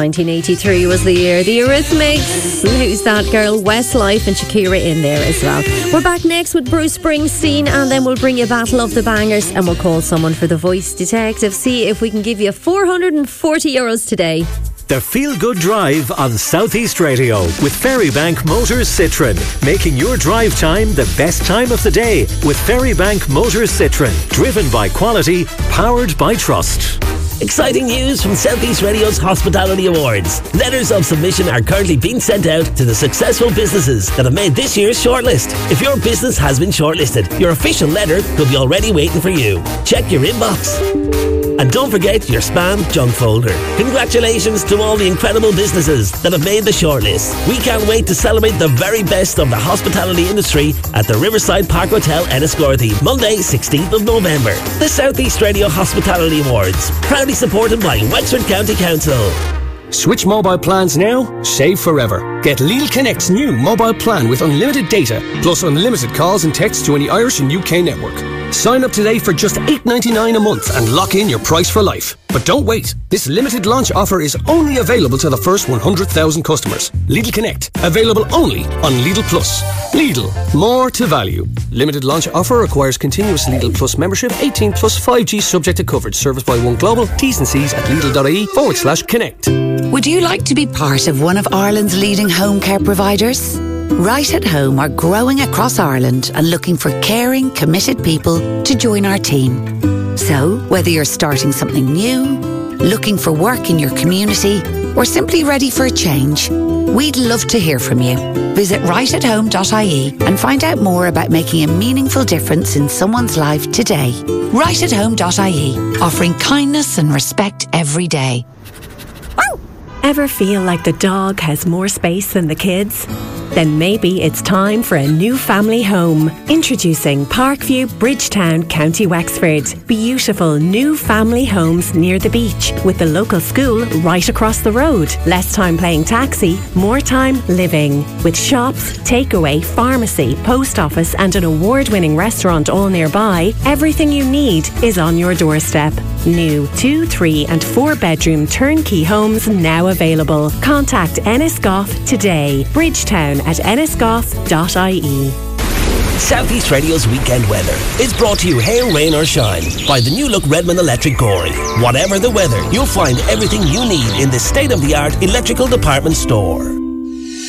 1983 was the year. The Eurythmics, Who's That Girl, Westlife and Shakira in there as well. We're back next with Bruce Springsteen, and then we'll bring you Battle of the Bangers, and we'll call someone for the Voice Detective. See if we can give you €440 today. The Feel Good Drive on South East Radio with Ferrybank Motors Citroen. Making your drive time the best time of the day with Ferrybank Motors Citroen. Driven by quality, powered by trust. Exciting news from South East Radio's Hospitality Awards. Letters of submission are currently being sent out to the successful businesses that have made this year's shortlist. If your business has been shortlisted, your official letter could be already waiting for you. Check your inbox. And don't forget your spam junk folder. Congratulations to all the incredible businesses that have made the shortlist. We can't wait to celebrate the very best of the hospitality industry at the Riverside Park Hotel Enniscorthy, Monday 16th of November. The South East Radio Hospitality Awards, proudly supported by Wexford County Council. Switch mobile plans now, save forever. Get Lidl Connect's new mobile plan with unlimited data, plus unlimited calls and texts to any Irish and UK network. Sign up today for just $8.99 a month and lock in your price for life. But don't wait. This limited launch offer is only available to the first 100,000 customers. Lidl Connect, available only on Lidl Plus. Lidl, more to value. Limited launch offer requires continuous Lidl Plus membership, 18 plus 5G subject to coverage. Service by One Global. T's and C's at lidl.ie/connect. Would you like to be part of one of Ireland's leading home care providers? Right at Home are growing across Ireland and looking for caring, committed people to join our team. So, whether you're starting something new, looking for work in your community, or simply ready for a change, we'd love to hear from you. Visit rightathome.ie and find out more about making a meaningful difference in someone's life today. Rightathome.ie, offering kindness and respect every day. Ever feel like the dog has more space than the kids? Then maybe it's time for a new family home. Introducing Parkview, Bridgetown, County Wexford. Beautiful new family homes near the beach with the local school right across the road. Less time playing taxi, more time living. With shops, takeaway, pharmacy, post office and an award-winning restaurant all nearby, everything you need is on your doorstep. New 2, 3 and 4 bedroom turnkey homes now available. Contact Ennisgoff today. Bridgetown at ennisgoff.ie. South East Radio's weekend weather is brought to you, hail, rain or shine, by the new look Redmond Electric Gorey. Whatever the weather, you'll find everything you need in this state-of-the-art electrical department store.